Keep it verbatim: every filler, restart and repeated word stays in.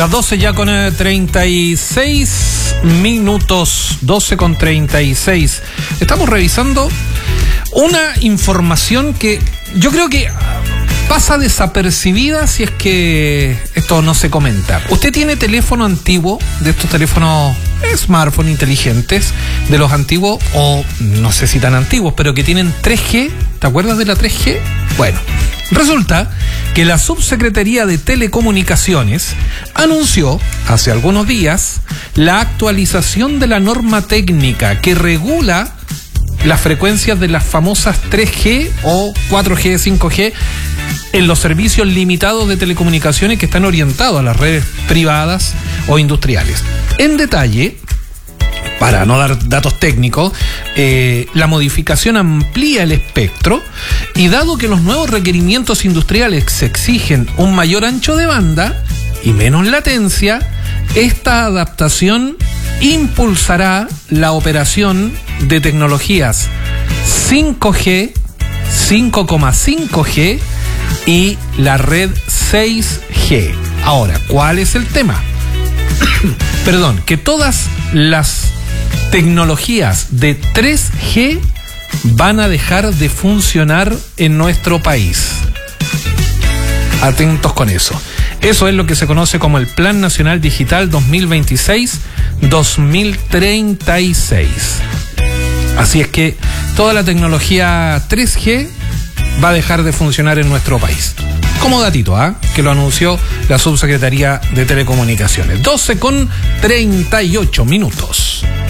Las doce ya con eh, treinta y seis minutos, doce con treinta y seis. Estamos revisando una información que yo creo que pasa desapercibida si es que esto no se comenta. Usted tiene teléfono antiguo, de estos teléfonos smartphone inteligentes, de los antiguos, o no sé si tan antiguos, pero que tienen tres G. ¿Te acuerdas de la tres G? Bueno, resulta que la Subsecretaría de Telecomunicaciones anunció hace algunos días la actualización de la norma técnica que regula las frecuencias de las famosas tres G o cuatro G, cinco G en los servicios limitados de telecomunicaciones que están orientados a las redes privadas o industriales. En detalle, para no dar datos técnicos, eh, la modificación amplía el espectro y dado que los nuevos requerimientos industriales exigen un mayor ancho de banda y menos latencia, esta adaptación impulsará la operación de tecnologías cinco G, cinco coma cinco G y la red seis G. Ahora, ¿cuál es el tema? Perdón, que todas las tecnologías de tres G van a dejar de funcionar en nuestro país. Atentos con eso. Eso es lo que se conoce como el Plan Nacional Digital dos mil veintiséis a dos mil treinta y seis. Así es que toda la tecnología tres G va a dejar de funcionar en nuestro país. Como datito, ¿ah? ¿eh? Que lo anunció la Subsecretaría de Telecomunicaciones. doce con treinta y ocho minutos.